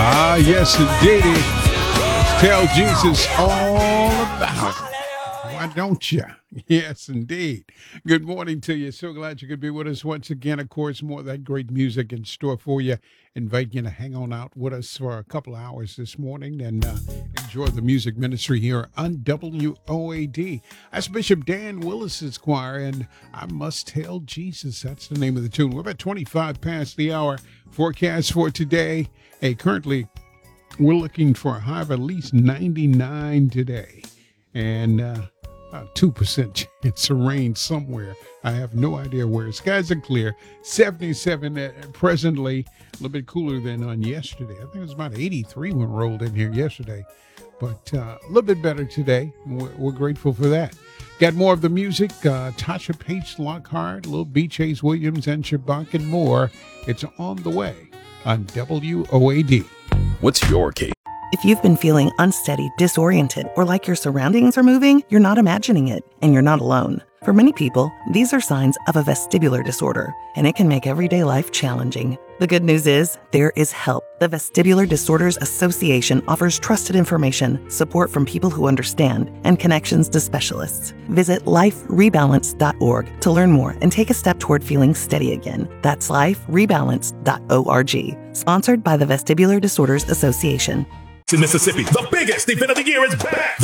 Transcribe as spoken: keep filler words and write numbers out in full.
Ah, yes, indeed. Tell Jesus all about it. Why don't you? Yes, indeed. Good morning to you. So glad you could be with us once again. Of course, more of that great music in store for you. Invite you to hang on out with us for a couple of hours this morning and uh, enjoy the music ministry here on W O A D. That's Bishop Dan Willis's choir, and I Must Tell Jesus. That's the name of the tune. We're about twenty-five past the hour. Forecast for today. Hey, currently, we're looking for a high of at least ninety-nine today. And uh, about two percent chance of rain somewhere. I have no idea where. Skies are clear. seventy-seven at presently. A little bit cooler than on yesterday. I think it was about eighty-three when we rolled in here yesterday. But uh, a little bit better today. We're, we're grateful for that. Got more of the music. Uh, Tasha Page Lockhart, little B. Chase Williams, and Shabak and more. It's on the way on W O A D. What's your case? If you've been feeling unsteady, disoriented, or like your surroundings are moving, you're not imagining it, and you're not alone. For many people, these are signs of a vestibular disorder, and it can make everyday life challenging. The good news is, there is help. The Vestibular Disorders Association offers trusted information, support from people who understand, and connections to specialists. Visit life rebalance dot org to learn more and take a step toward feeling steady again. That's life rebalance dot org. Sponsored by the Vestibular Disorders Association. In Mississippi, the biggest event of the year is back.